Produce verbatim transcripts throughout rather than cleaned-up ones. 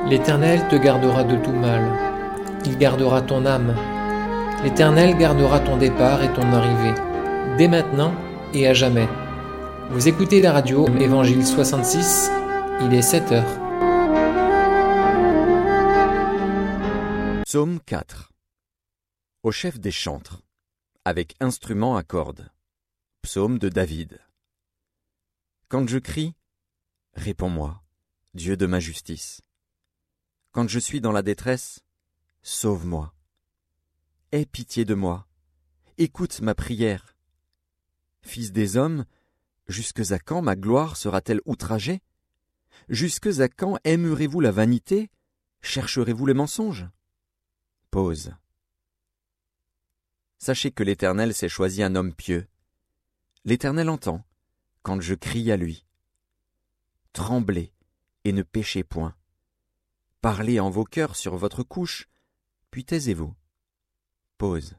L'Éternel te gardera de tout mal. Il gardera ton âme. L'Éternel gardera ton départ et ton arrivée, dès maintenant et à jamais. Vous écoutez la radio Évangile soixante-six, il est sept heures. Psaume quatre. Au chef des chantres, avec instrument à cordes. Psaume de David. Quand je crie, réponds-moi, Dieu de ma justice. Quand je suis dans la détresse, sauve-moi. Aie pitié de moi, écoute ma prière. Fils des hommes, jusques à quand ma gloire sera-t-elle outragée? Jusques à quand aimerez-vous la vanité? Chercherez-vous le mensonge? Pause. Sachez que l'Éternel s'est choisi un homme pieux. L'Éternel entend, quand je crie à lui. Tremblez et ne péchez point. Parlez en vos cœurs sur votre couche, puis taisez-vous. Pause.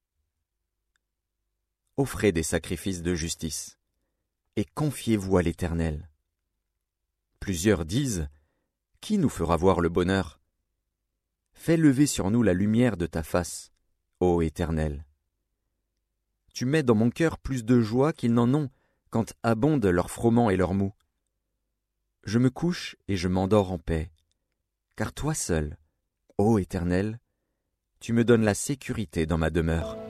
Offrez des sacrifices de justice, et confiez-vous à l'Éternel. Plusieurs disent, qui nous fera voir le bonheur? Fais lever sur nous la lumière de ta face, ô Éternel. Tu mets dans mon cœur plus de joie qu'ils n'en ont, quand abondent leurs froment et leurs mou. Je me couche et je m'endors en paix, car toi seul, ô Éternel, tu me donnes la sécurité dans ma demeure.